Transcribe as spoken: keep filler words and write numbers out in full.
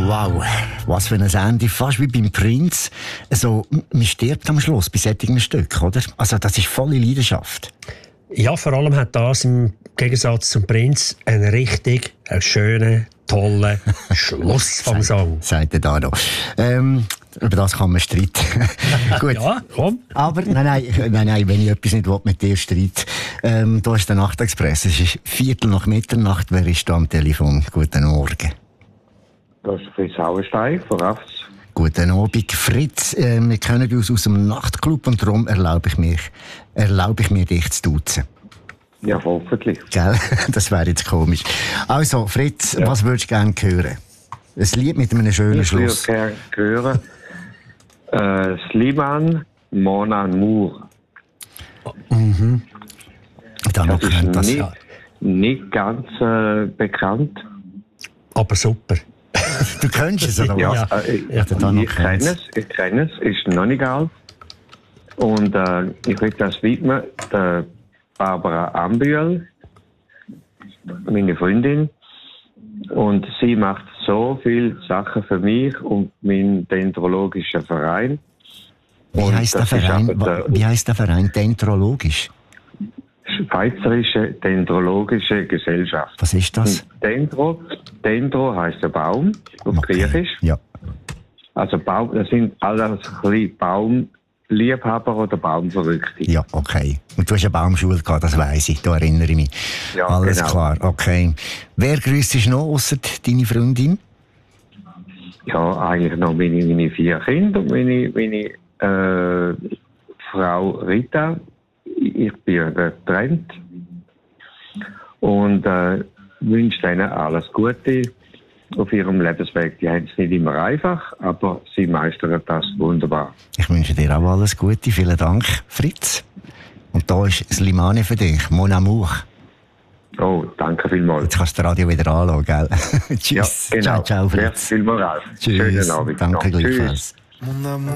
Wow, was für ein Ende, fast wie beim Prinz. Also, man stirbt am Schluss bei solchen Stück, oder? Also das ist volle Leidenschaft. Ja, vor allem hat das im Gegensatz zum Prinz einen richtig einen schönen, tollen Schluss vom Song. Sagt er da noch. Ähm, über das kann man streiten. Gut. Ja, komm. Aber nein, nein, nein, nein, wenn ich etwas nicht will, mit dir streite. Ähm, da ist der Nachtexpress. Es ist Viertel nach Mitternacht. Wer ist da am Telefon? Guten Morgen. Das ist Fritz Hauenstein von Rafts. Guten Abend, Fritz. Äh, wir kennen uns aus dem Nachtclub und darum erlaube ich mir, erlaube ich mir dich zu duzen. Ja, hoffentlich. Gell? Das wäre jetzt komisch. Also, Fritz, ja. Was würdest du gerne hören? Ein Lied mit einem schönen ich Schluss. Ich würde gerne hören äh, Slimane, Mon Amour. Mhm. Da das ist kennt das, nicht, ja. nicht ganz äh, bekannt. Aber super. Du kennst es, oder ja, was? Äh, ich ich kenne es, ich kenne es, ist noch nicht alt. Und äh, ich will das widmen der Barbara Ambühl, meine Freundin. Und sie macht so viele Sachen für mich und meinen dendrologischen Verein. Wie heisst der Verein? Der, Wie heisst der Verein? Dendrologisch? Schweizerische Dendrologische Gesellschaft. Was ist das? Dendro, Dendro heisst der Baum auf okay. Griechisch. Ja. Also Baum, das sind alles Baumliebhaber oder Baumverrückte. Ja, okay. Und du hast eine Baumschule gehabt, das weiss ich, da erinnere ich mich. Ja, alles genau. Klar, okay. Wer grüsst dich noch, ausser deine Freundin? Ja, eigentlich noch meine, meine vier Kinder und meine, meine äh, Frau Rita. Ich bin getrennt und äh, wünsche ihnen alles Gute auf ihrem Lebensweg. Die haben es nicht immer einfach, aber sie meistern das wunderbar. Ich wünsche dir auch alles Gute. Vielen Dank, Fritz. Und da ist Slimane für dich, Mon Amour. Oh, danke vielmals. Jetzt kannst du das Radio wieder anschauen, gell? Tschüss. Ja, genau. Ciao, ciao, Fritz. Viel Moral. Tschüss. Schönen Abend. Danke noch. gleichfalls. Tschüss.